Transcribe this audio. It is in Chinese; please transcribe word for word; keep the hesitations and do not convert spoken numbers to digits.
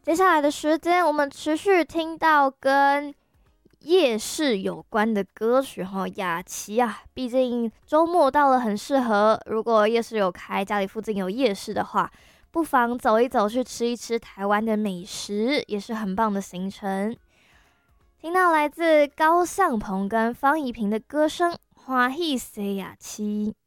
接下来的时间，我们持续听到跟夜市有关的歌曲哈，雅琪啊，毕竟周末到了很适合。如果夜市有开，家里附近有夜市的话，不妨走一走，去吃一吃台湾的美食，也是很棒的行程。听到来自高向鹏跟方怡萍的歌声，欢喜西雅琪。